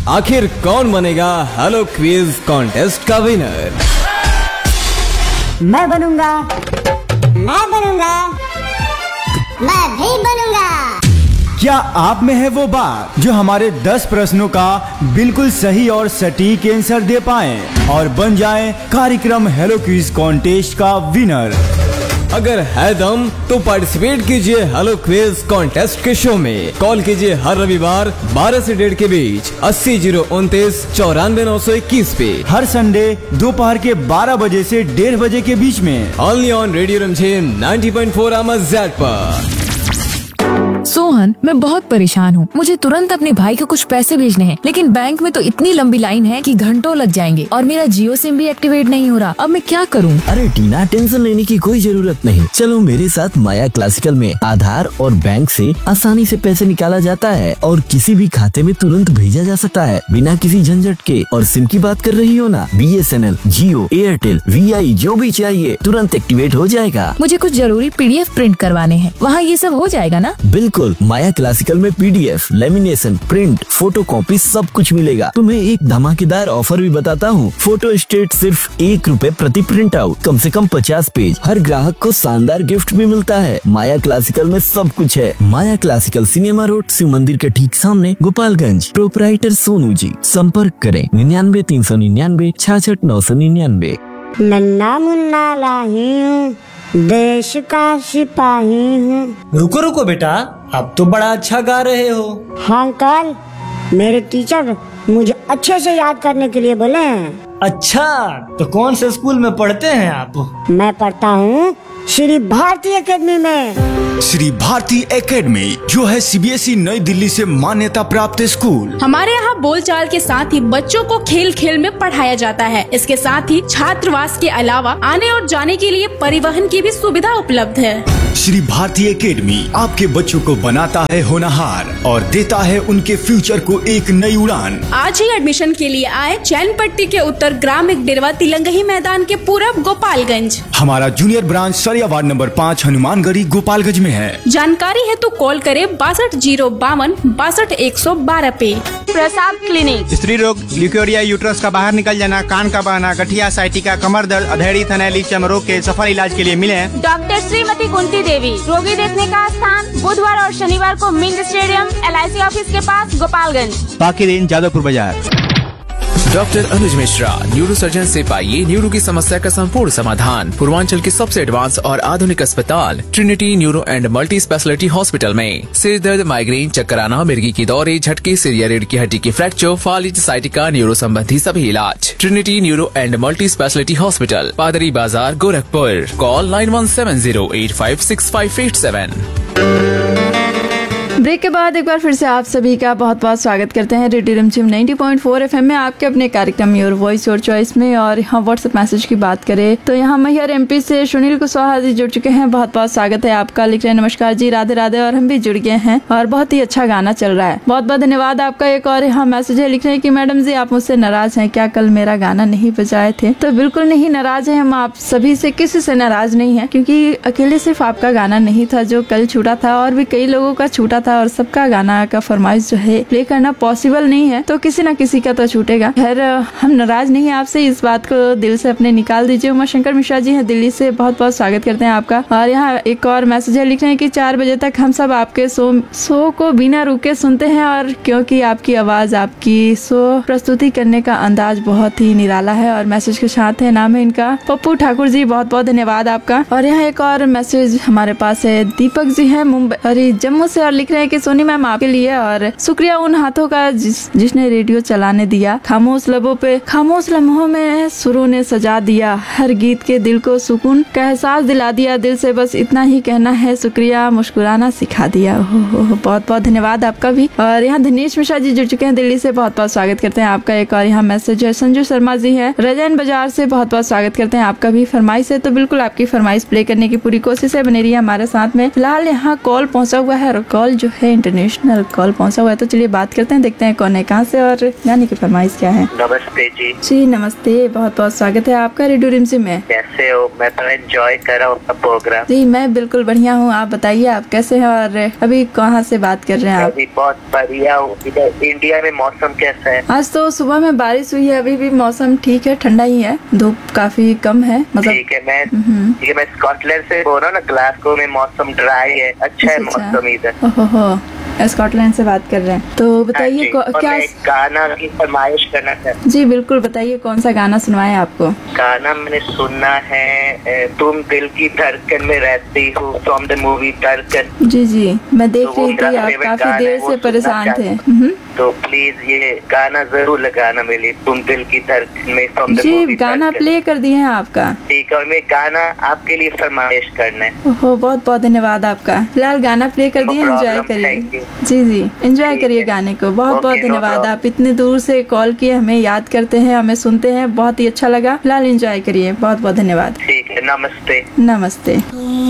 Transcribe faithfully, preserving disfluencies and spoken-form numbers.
आखिर कौन बनेगा हेलो क्विज कॉन्टेस्ट का विनर? मैं बनूंगा, मैं बनूंगा, मैं भी बनूंगा। क्या आप में है वो बात जो हमारे दस प्रश्नों का बिल्कुल सही और सटीक आंसर दे पाए और बन जाए कार्यक्रम हेलो क्विज कॉन्टेस्ट का विनर? अगर है दम तो पार्टिसिपेट कीजिए हेलो क्विज कॉन्टेस्ट के शो में। कॉल कीजिए हर रविवार बारह से डेढ़ के बीच अस्सी जीरो उनतीस चौरानवे नौ सौ इक्कीस पे। हर संडे दोपहर के बारह बजे से डेढ़ बजे के बीच में ओनली ऑन रेडियो रमझेम नब्बे पॉइंट चार आवाज़ पर। सोहन, मैं बहुत परेशान हूँ। मुझे तुरंत अपने भाई को कुछ पैसे भेजने हैं, लेकिन बैंक में तो इतनी लंबी लाइन है कि घंटों लग जाएंगे और मेरा जियो सिम भी एक्टिवेट नहीं हो रहा। अब मैं क्या करूँ? अरे टीना, टेंशन लेने की कोई जरूरत नहीं। चलो मेरे साथ माया क्लासिकल में आधार और बैंक से आसानी से पैसे निकाला जाता है और किसी भी खाते में तुरंत भेजा जा सकता है बिना किसी झंझट के। और सिम की बात कर रही हो ना, B S N L, Jio, Airtel, we आई जो भी चाहिए तुरंत एक्टिवेट हो जाएगा। मुझे कुछ जरूरी पी डी एफ प्रिंट करवाने हैं, वहाँ ये सब हो जाएगा ना? बिल्कुल, माया क्लासिकल में P D F, lamination, print, photo copy सब कुछ मिलेगा। तुम्हें एक धमाकेदार ऑफर भी बताता हूँ। फोटो स्टेट सिर्फ एक रुपए प्रति प्रिंट आउट, कम से कम पचास पेज। हर ग्राहक को शानदार गिफ्ट भी मिलता है। माया क्लासिकल में सब कुछ है। माया क्लासिकल, सिनेमा रोड, शिव मंदिर के ठीक सामने, गोपालगंज। प्रोपराइटर सोनू जी। संपर्क करें निन्यानवे तीन सौ निन्यानवे छाछठ नौ सौ निन्यानवे। नन्ना मुन्ना लाही हूँ, देश का सिपाही हूँ। रुको रुको बेटा, अब तो बड़ा अच्छा गा रहे हो। हाँ अंकल, मेरे टीचर मुझे अच्छे से याद करने के लिए बोले हैं। अच्छा, तो कौन से स्कूल में पढ़ते हैं आप? मैं पढ़ता हूँ श्री भारती एकेडमी में। श्री भारती एकेडमी जो है सी बी एस ई नई दिल्ली से मान्यता प्राप्त स्कूल। हमारे यहाँ बोलचाल के साथ ही बच्चों को खेल खेल में पढ़ाया जाता है। इसके साथ ही छात्रावास के अलावा आने और जाने के लिए परिवहन की भी सुविधा उपलब्ध है। श्री भारती एकेडमी आपके बच्चों को बनाता है होनहार और देता है उनके फ्यूचर को एक नई उड़ान। आज ही एडमिशन के लिए आए चैनपट्टी के उत्तर ग्राम डेरवा तिलंगही मैदान के पूरब गोपालगंज। हमारा जूनियर ब्रांच सरिया वार्ड नंबर पाँच हनुमानगढ़ी गोपालगंज में है। जानकारी है तो कॉल करे बासठ जीरो बावन बासठ एक सौ बारह पे। प्रसाद क्लिनिक। स्त्री रोग, ल्यूकेरिया, यूट्रस का बाहर निकल जाना, कान का बहना, गठिया, साइटिका, कमर दर्द, अधेड़ी, थनैली, चर्म रोग के सफल इलाज के लिए मिले डॉक्टर श्रीमती कुंती देवी। रोगी देखने का स्थान बुधवार और शनिवार को mint stadium, L I C office के पास, गोपालगंज। बाकी दिन जादवपुर बाजार। डॉक्टर अनुज मिश्रा, न्यूरो सर्जन से पाइए न्यूरो की समस्या का संपूर्ण समाधान। पूर्वांचल के सबसे एडवांस और आधुनिक अस्पताल Trinity neuro and multi speciality hospital में सिर दर्द, माइग्रेन, चक्कर आना, मिर्गी की दौरे, झटके, सिर या रीढ़ की हड्डी की फ्रैक्चर, फालिज, साइटिका, न्यूरो संबंधी सभी इलाज। Trinity neuro and multi speciality hospital, पादरी बाजार, Gorakhpur. Call nine one seven zero eight five six five eight seven. Break के बाद एक बार फिर से आप सभी का बहुत बहुत स्वागत करते हैं रेडियो रिमझिम नब्बे पॉइंट चार एफ एम में, आपके अपने कार्यक्रम योर वॉइस योर चॉइस में। और यहाँ व्हाट्सएप मैसेज की बात करें तो यहाँ मैहर एम पी से सुनील कुशवाहा जी जुड़ चुके हैं। बहुत बहुत स्वागत है आपका। लिख रहे हैं नमस्कार जी, राधे राधे, और हम भी जुड़ गए हैं और बहुत ही अच्छा गाना चल रहा है। बहुत बहुत धन्यवाद आपका। एक और यहाँ मैसेज है, लिख रहे हैं कि मैडम जी आप मुझसे नाराज हैं क्या, कल मेरा गाना नहीं बजाए थे? तो बिल्कुल नहीं नाराज है हम आप सभी से, किसी से नाराज नहीं है, क्योंकि अकेले सिर्फ आपका गाना नहीं था जो कल छूटा था, और भी कई लोगों का छूटा था और सबका गाना का फरमाइश जो है प्ले करना पॉसिबल नहीं है, तो किसी ना किसी का तो छूटेगा। खैर हम नाराज नहीं है आपसे, इस बात को दिल से अपने निकाल दीजिए। उमा शंकर मिश्रा जी हैं दिल्ली से, बहुत बहुत स्वागत करते हैं आपका। और यहाँ एक और मैसेज है, लिख रहे हैं कि चार बजे तक हम सब आपके शो शो को बिना रुके सुनते हैं, और क्योंकि आपकी आवाज, आपकी शो प्रस्तुति करने का अंदाज बहुत ही निराला है। और मैसेज के साथ है, नाम है इनका पप्पू ठाकुर जी, बहुत बहुत धन्यवाद आपका। और यहाँ एक और मैसेज हमारे पास है, दीपक जी है मुंबई अरे जम्मू से, और लिख रहे हैं कि सोनी मैम आपके लिए और शुक्रिया उन हाथों का जिस जिसने रेडियो चलाने दिया। खामोश लबों पे खामोश लम्हों में सुरों ने सजा दिया, हर गीत के दिल को सुकून का एहसास दिला दिया। दिल से बस इतना ही कहना है, शुक्रिया मुस्कुराना सिखा दिया। हो, हो, हो, बहुत बहुत धन्यवाद आपका भी। और यहाँ दिनेश मिश्रा जी जुड़ चुके हैं दिल्ली से, बहुत बहुत स्वागत करते हैं आपका। एक और यहाँ मैसेज है, संजू शर्मा जी है रजैन बाजार से, बहुत बहुत स्वागत करते हैं आपका भी। फरमाइश है तो बिल्कुल आपकी फरमाइश प्ले करने की पूरी कोशिश है, बने रही है हमारे साथ में। फिलहाल यहाँ कॉल पहुँचा हुआ है और कॉल जो जो है इंटरनेशनल कॉल पहुंचा हुआ है, तो चलिए बात करते हैं, देखते हैं कौन है, कहां से और गाने की फरमाइश क्या है। नमस्ते जी। जी नमस्ते, बहुत बहुत स्वागत है आपका रेडियो रिमझिम में। कैसे हो? मैं तो एंजॉय कर रहा हूँ आपका प्रोग्राम। जी मैं बिल्कुल बढ़िया हूँ, आप बताइए आप कैसे हैं और अभी कहाँ से बात कर रहे हैं आप? अभी बहुत बढ़िया हूँ। इधर इंडिया में मौसम कैसा है? आज तो सुबह में बारिश हुई है, अभी भी मौसम ठीक है, ठंडा ही है, धूप काफी कम है मतलब। ठीक है, मैं ठीक है मैं स्कॉटलैंड से बोल रहा हूँ ना, ग्लासगो में मौसम ड्राई है, अच्छा है मौसम इधर। ओहो, स्कॉटलैंड से बात कर रहे हैं, तो बताइए क्या गाना की फरमाइश करना चाहते? जी बिल्कुल, बताइए कौन सा गाना सुनवाए आपको? गाना मैंने सुनना है तुम दिल की धड़कन में रहती हो, फ्रॉम द मूवी धड़कन। जी जी मैं देख रही थी, आप काफी देर से परेशान थे, तो प्लीज ये गाना जरूर लगाना मेरे लिए, तुम दिल की धड़कन में फ्रॉम द मूवी। जी गाना प्ले कर दिए हैं आपका। ठीक है, और मैं गाना आपके लिए फरमाइश करना है। ओहो, बहुत बहुत धन्यवाद आपका। फिलहाल गाना प्ले कर दिए, एंजॉय करिए। जी जी एंजॉय करिए गाने को, बहुत बहुत धन्यवाद। आप इतने दूर से कॉल किए, हमें याद करते हैं, हमें सुनते हैं, बहुत ही अच्छा लगा। फिलहाल एंजॉय करिए, बहुत बहुत धन्यवाद। ठीक है, नमस्ते। नमस्ते।